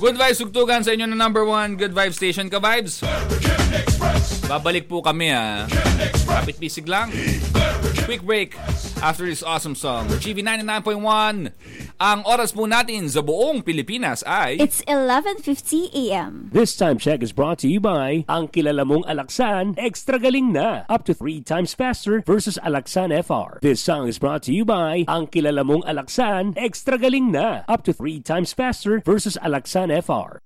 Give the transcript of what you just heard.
Good Vibes Tugtugan sa inyo na number 1 Good Vibes Station, Ka-Vibes. Babalik po kami Kapit pisig lang. Quick break after this awesome song. GV 99.1. Ang oras po natin sa buong Pilipinas ay... It's 11:50 a.m. This time check is brought to you by ang kilala mong Alaxan, extra galing na. Up to 3 times faster versus Alaxan FR. This song is brought to you by ang kilala mong Alaxan, extra galing na. Up to 3 times faster versus Alaxan FR.